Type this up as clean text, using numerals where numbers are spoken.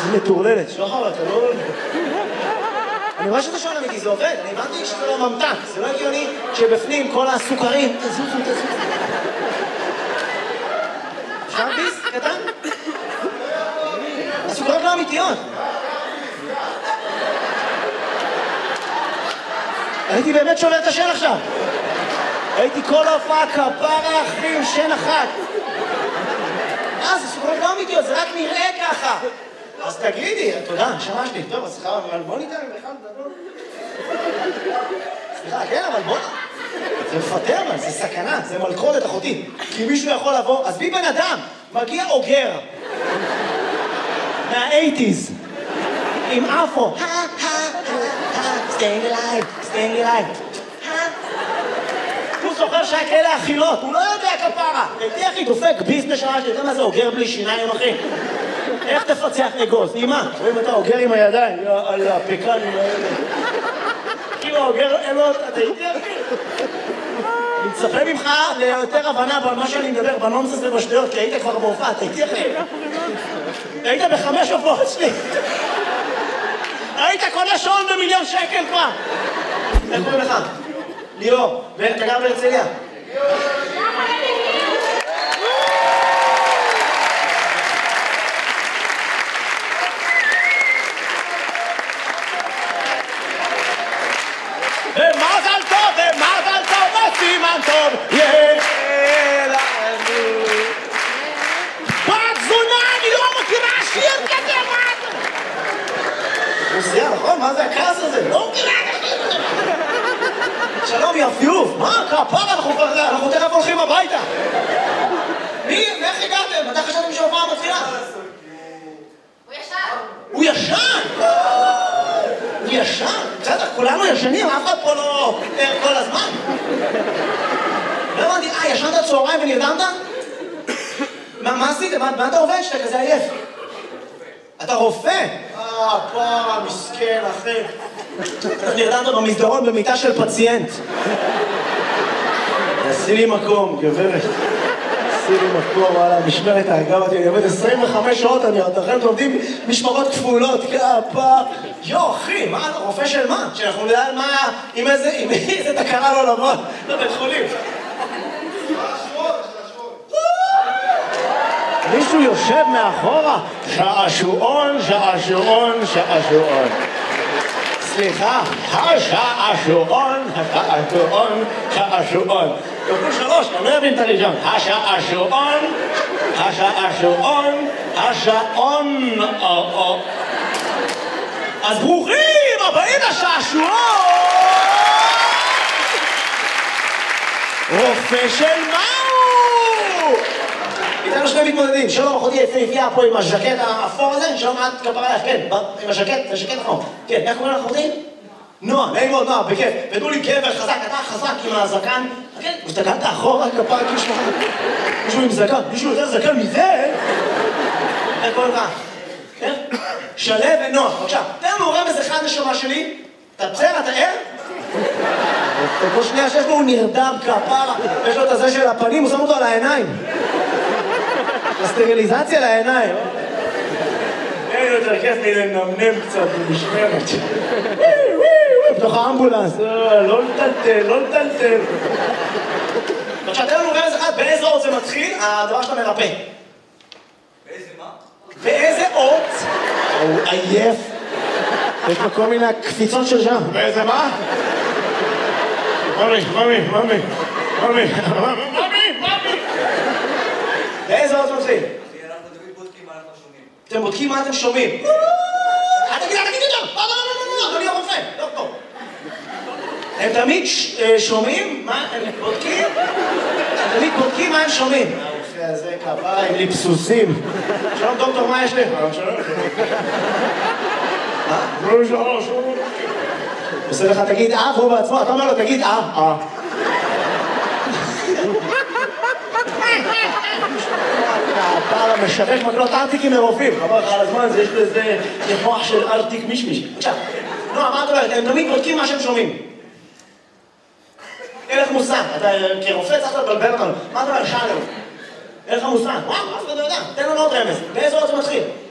איזה מטורללת, שוחר, אתה לא... אני רואה שזה שואל אמיתי, זה עובד, אני הבנתי שזה לא ממתק, זה לא הגיוני שבפנים כל הסוכרים, תזוזו. אפשר ביס קטן? הסוכרות לא אמיתיות. הייתי באמת שובר את השן עכשיו. הייתי כל ההופעה כפרה אחי עם שן אחת. זה סוכרות לא אמיתיות, זה רק נראה ככה. אז תגידי, תודה, נשמה שלי. טוב, אז סליחה, אבל בוא ניתן בכלל לדבר. סליחה, כן, אבל בוא... זה מפתר, אבל זה סכנה, זה מלכודת אחותי. כי מישהו יכול לבוא, אז בי בן אדם, מגיע אוגר. מה-80s. עם אפו. staying alive. הוא זוכר שהיה כאלה אכילות, הוא לא יודע כפרה. הייתי אחי, דופק ביזנס שעה שלי, אתה יודע מה זה אוגר בלי שיניים, אחי? איך תפצח אגוז? אימא, רואים אתה אוגר עם הידיים, על הפקנים האלה. כאילו אוגר אלות, אתה הייתי אחי? אני מצפה ממך ליותר הבנה במה שאני מדבר, בנונסס ובשטויות, כי היית כבר בהופעה, אתה הייתי אחי? היית ב5 הופעות שלי. היית קונה שעון ב1,000,000 שקל כבר. איך קוראים לך? ליאור, ואתה גר בהרצליה? ומזל טוב, וסימן טוב, יאללה לנו. בת זונה, אני לא מכירה שיר כזה, מה זה? רוסיה, נכון? מה זה הכעס הזה? לא מכירה את השיר הזה. שלום יפיוף, מה? כפרה, אנחנו תכף הולכים הביתה. איך הגעתם? מתי חשבתם שההופעה מתחילה? הוא ישן! הוא ישן? בסדר, כולנו ישנים, אף אחד פה לא ער כל הזמן. לא הבנתי, ישנת צהריים ונרדמת? מה עשית? מה אתה עובד שאתה כזה עייף? אתה רופא? פרה, מסכן, אחי. אתה נרדמת במסדרון במיטה של פציינט. עשי לי מקום, גברת. עשי לי מקום, וואלה, משמרת ההגה אותי. אני עובד 25 שעות, אתם עובדים משמרות כפולות, כפה. אחי, מה, אתה רופא של מה? שאנחנו נדע על מה, עם איזה תקרה לא לבוא לבית חולים. מישהו יושב מאחורה, שעשועון. סליחה, השעשועון. כפול 3, אני לא אבין את הראשון. השעון. אז ברוכים הבאים לשעשועון! רופא של מהו? איתנו שני מתמודדים, שלום אחותי יפהפייה פה עם הז'קט האפור הזה, שלום את כפרה לך, כן, עם הז'קט, זה ז'קט נכון. כן, איך קוראים לך אחותי? נועה, נעים מאוד, נועה, בכיף. ותנו לי גבר חזק, אתה חזק עם הזקן. כן, הסתכלת אחורה כפרה כאילו מישהו עם זקן, מישהו יותר זקן מזה? איך קוראים לך? כן? שלב ונוח, בבקשה. תן לנו רמז אחד נשמה שלי. אתה בסדר, אתה ער? כל שנייה שיש לו הוא נרדם כפרה. יש לו את הזה של הפנים, הוא שם אותו על העיניים. הסטריליזציה לעיניים. אין יותר כיף לי לנמנם קצת במשמרת. בתוך האמבולנס. לא לטלטל. בבקשה, תן לנו רמז אחד, באיזה אות זה מתחיל, הדבר שאתה מרפא. באיזה מה? באיזה אות? הוא עייף. יש לו כל מיני קפיצות של שם. באיזה מה? ממי. באיזה אות זה מתחיל? אנחנו תמיד בודקים מה אנחנו שומעים. אתם בודקים מה אתם שומעים. תגיד שם! לא, אדוני הרופא. לא. הם תמיד שומעים? מה? הם בודקים? הם תמיד בודקים מה הם שומעים. הרופא הזה כפרה עם ליפסוסים. שלום דוקטור, מה יש לך? שלום. שלום. עושה לך תגיד והוא בעצמו, אתה אומר לו תגיד הפער המשווק מקלות ארטיקים מרופאים. חבל לך על הזמן, יש לזה מוח של ארטיק מישמיש. עכשיו, מה את אומרת? הם תמיד בודקים מה שהם שומעים. אין לך מושג, אתה כרופא צריך לבלבל אותנו. מה אתה אומר? שאלה. אין לך מושג. וואו, אף אחד לא יודע. תן לנו עוד רמז. באיזה אות זה מתחיל?